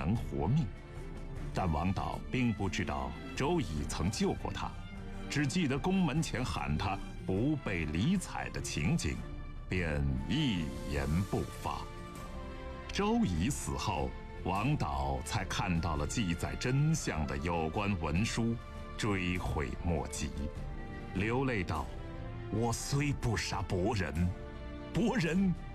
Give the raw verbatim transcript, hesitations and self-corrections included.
能活命。但王导并不知道周乙曾救过他，只记得宫门前喊他不被理睬的情景，便一言不发。周乙死后，王导才看到了记载真相的有关文书，追悔莫及，流泪道：“我虽不杀伯仁，伯仁